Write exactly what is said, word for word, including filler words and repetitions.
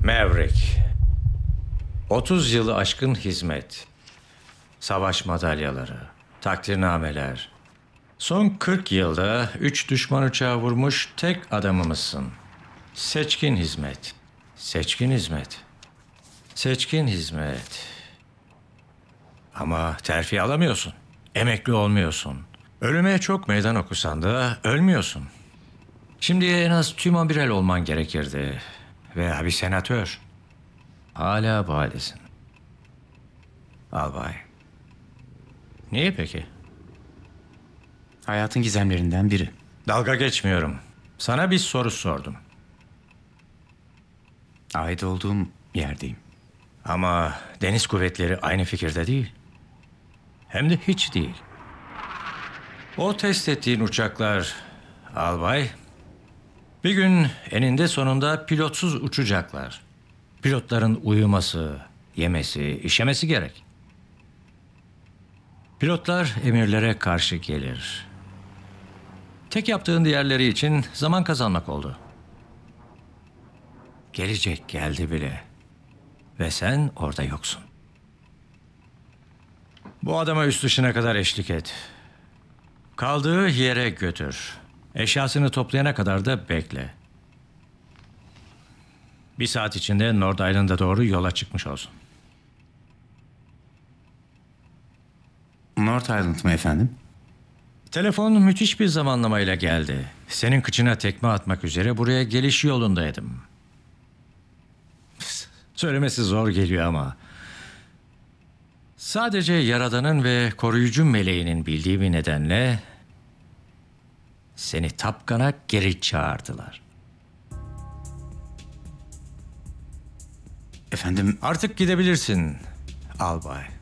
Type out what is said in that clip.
Maverick. otuz yılı aşkın hizmet. Savaş madalyaları, takdirnameler. Son kırk yılda üç düşman uçağı vurmuş tek adamımızsın. Seçkin hizmet. Seçkin hizmet. Seçkin hizmet. Ama terfi alamıyorsun. Emekli olmuyorsun. Ölüme çok meydan okusan da ölmüyorsun. Şimdiye en az tümamiral olman gerekirdi. Veya bir senatör. Hala bu haldesin. Albay. Niye peki? Hayatın gizemlerinden biri. Dalga geçmiyorum. Sana bir soru sordum. Ait olduğum yerdeyim. Ama deniz kuvvetleri aynı fikirde değil. Hem de hiç değil. O test ettiğin uçaklar, albay, bir gün eninde sonunda pilotsuz uçacaklar. Pilotların uyuması, yemesi, işemesi gerek. Pilotlar emirlere karşı gelir. Tek yaptığın diğerleri için zaman kazanmak oldu. Gelecek geldi bile. Ve sen orada yoksun. Bu adama üst dışına kadar eşlik et. Kaldığı yere götür. Eşyasını toplayana kadar da bekle. Bir saat içinde North Island'a doğru yola çıkmış olsun. North Island mı efendim? Telefon müthiş bir zamanlamayla geldi. Senin kıçına tekme atmak üzere buraya geliş yolundaydım. Söylemesi zor geliyor ama... Sadece Yaradan'ın ve koruyucu meleğinin bildiği bir nedenle... seni Tapkan'a geri çağırdılar. Efendim Artık gidebilirsin, albay.